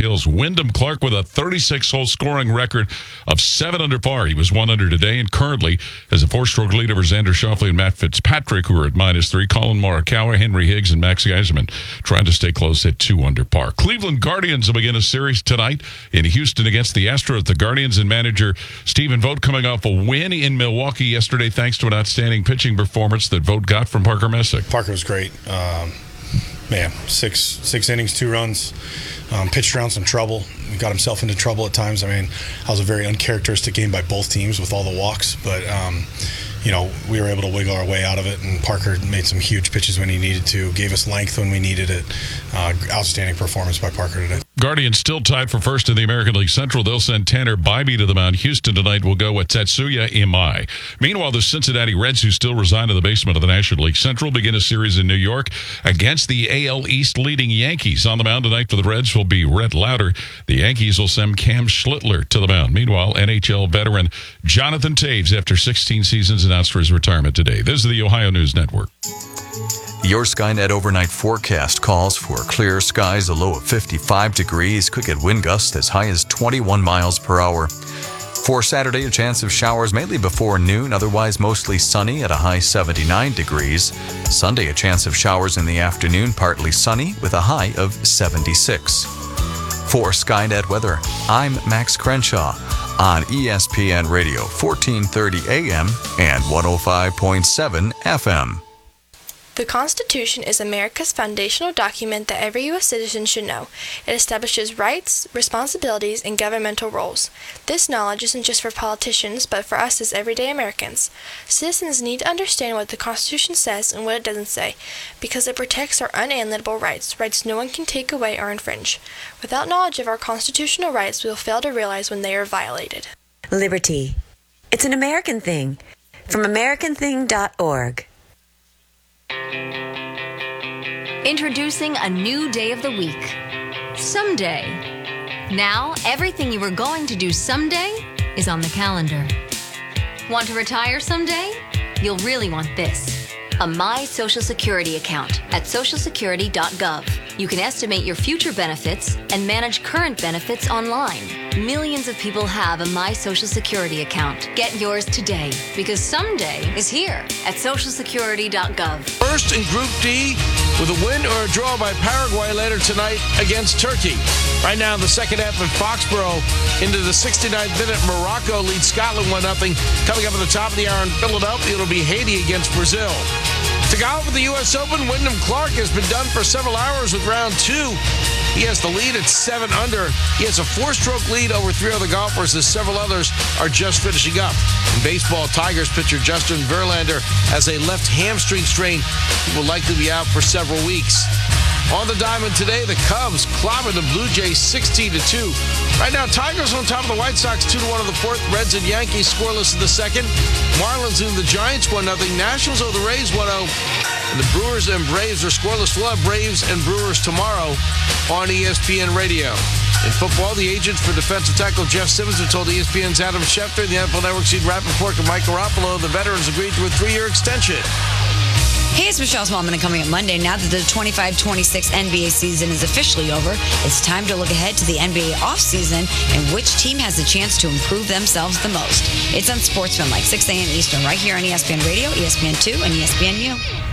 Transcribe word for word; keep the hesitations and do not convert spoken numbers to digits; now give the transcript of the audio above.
Hills. Wyndham Clark with a thirty-six hole scoring record of seven under par. He was one under today and currently has a four-stroke lead over Xander Schauffele and Matt Fitzpatrick, who are at minus three. Colin Morikawa, Henry Higgs, and Max Geiserman trying to stay close at two under par. Cleveland Guardians will begin a series tonight in Houston against the Astros. The Guardians and manager Stephen Vogt coming off a win in Milwaukee yesterday thanks to an outstanding pitching performance that Vogt got from Parker Messick. Parker was great. Um, man, six six innings, two runs, um, pitched around some trouble. He got himself into trouble at times. I mean, that was a very uncharacteristic game by both teams with all the walks, but um, you know, we were able to wiggle our way out of it, and Parker made some huge pitches when he needed to, gave us length when we needed it. Uh, outstanding performance by Parker today. Guardians still tied for first in the American League Central. They'll send Tanner Bybee to the mound. Houston tonight will go with Tetsuya Imai. Meanwhile, the Cincinnati Reds, who still reside in the basement of the National League Central, begin a series in New York against the A L East leading Yankees. On the mound tonight for the Reds will be Rhett Lauder. The Yankees will send Cam Schlittler to the mound. Meanwhile, N H L veteran Jonathan Toews, after sixteen seasons, announced for his retirement today. This is the Ohio News Network. Your Skynet overnight forecast calls for clear skies, a low of fifty-five degrees, could get wind gusts as high as twenty-one miles per hour. For Saturday, a chance of showers mainly before noon, otherwise mostly sunny at a high seventy-nine degrees. Sunday, a chance of showers in the afternoon, partly sunny with a high of seventy-six. For Skynet weather, I'm Max Crenshaw on E S P N Radio, fourteen thirty A M and one oh five point seven F M. The Constitution is America's foundational document that every U S citizen should know. It establishes rights, responsibilities, and governmental roles. This knowledge isn't just for politicians, but for us as everyday Americans. Citizens need to understand what the Constitution says and what it doesn't say, because it protects our unalienable rights, rights no one can take away or infringe. Without knowledge of our constitutional rights, we will fail to realize when they are violated. Liberty. It's an American thing. From American thing dot org. Introducing a new day of the week. Someday. Now, everything you were going to do someday is on the calendar. Want to retire someday? You'll really want this. A My Social Security account at social security dot gov. You can estimate your future benefits and manage current benefits online. Millions of people have a My Social Security account. Get yours today, because someday is here at social security dot gov. First in Group D with a win or a draw by Paraguay later tonight against Turkey. Right now, the second half at Foxborough into the sixty-ninth minute. Morocco leads Scotland one nothing. Coming up at the top of the hour in Philadelphia, it'll be Haiti against Brazil. To golf at the U S Open, Wyndham Clark has been done for several hours with round two. He has the lead at seven under. He has a four-stroke lead over three other golfers as several others are just finishing up. In baseball, Tigers pitcher Justin Verlander has a left hamstring strain. He will likely be out for several weeks. On the diamond today, the Cubs clobbered the Blue Jays sixteen to two. Right now, Tigers on top of the White Sox two to one in the fourth. Reds and Yankees scoreless in the second. Marlins and the Giants one nothing. Nationals over the Rays one oh. And the Brewers and Braves are scoreless. We'll have Braves and Brewers tomorrow on E S P N Radio. In football, the agents for defensive tackle Jeff Simmons have told E S P N's Adam Schefter and the N F L Network's Steve Rappaport and Mike Garoppolo the veterans agreed to a three-year extension. Hey, it's Michelle Smallman, and coming up Monday, now that the twenty-five twenty-six N B A season is officially over, it's time to look ahead to the N B A offseason and which team has a chance to improve themselves the most. It's on Sportsman, like six a.m. Eastern, right here on E S P N Radio, E S P N two, and E S P N U.